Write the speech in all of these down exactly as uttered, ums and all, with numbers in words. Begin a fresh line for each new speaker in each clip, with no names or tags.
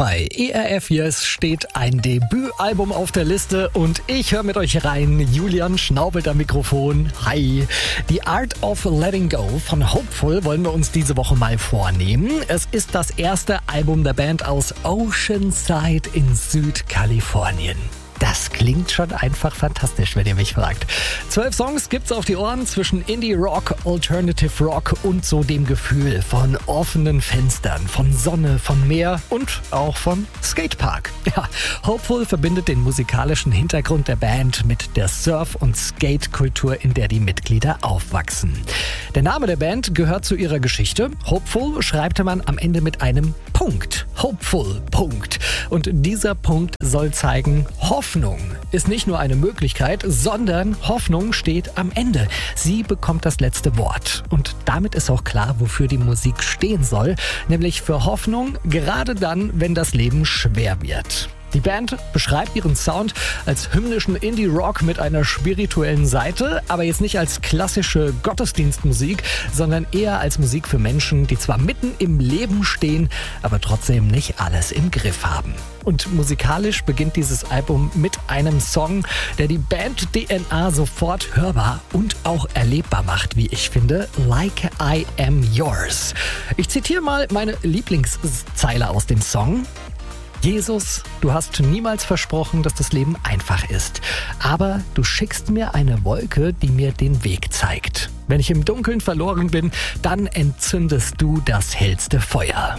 Bei E R F Yes steht ein Debütalbum auf der Liste und ich höre mit euch rein. Julian schnaubelt am Mikrofon. Hi. The Art of Letting Go von Hopeful wollen wir uns diese Woche mal vornehmen. Es ist das erste Album der Band aus Oceanside in Südkalifornien. Das klingt schon einfach fantastisch, wenn ihr mich fragt. Zwölf Songs gibt's auf die Ohren zwischen Indie-Rock, Alternative Rock und so dem Gefühl von offenen Fenstern, von Sonne, von Meer und auch von Skatepark. Ja, Hopeful verbindet den musikalischen Hintergrund der Band mit der Surf- und Skate-Kultur, in der die Mitglieder aufwachsen. Der Name der Band gehört zu ihrer Geschichte. Hopeful schreibt man am Ende mit einem Punkt. Hopeful, Punkt. Und dieser Punkt soll zeigen, Hoffnung ist nicht nur eine Möglichkeit, sondern Hoffnung steht am Ende. Sie bekommt das letzte Wort. Und damit ist auch klar, wofür die Musik stehen soll, nämlich für Hoffnung, gerade dann, wenn das Leben schwer wird. Die Band beschreibt ihren Sound als hymnischen Indie-Rock mit einer spirituellen Seite, aber jetzt nicht als klassische Gottesdienstmusik, sondern eher als Musik für Menschen, die zwar mitten im Leben stehen, aber trotzdem nicht alles im Griff haben. Und musikalisch beginnt dieses Album mit einem Song, der die Band-D N A sofort hörbar und auch erlebbar macht, wie ich finde, Like I Am Yours. Ich zitiere mal meine Lieblingszeile aus dem Song. Jesus, du hast niemals versprochen, dass das Leben einfach ist. Aber du schickst mir eine Wolke, die mir den Weg zeigt. Wenn ich im Dunkeln verloren bin, dann entzündest du das hellste Feuer.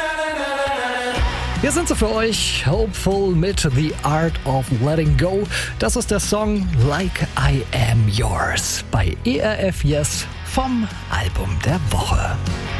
Wir sind so für euch Hopeful mit The Art of Letting Go. Das ist der Song Like I Am Yours bei E R F Yes vom Album der Woche.